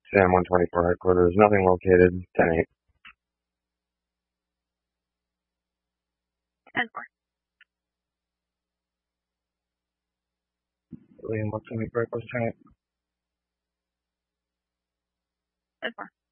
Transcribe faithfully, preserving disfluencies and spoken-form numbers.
Sam one twenty-four headquarters, nothing located, ten eight. ten four. William one twenty-four, ten eight. ten four.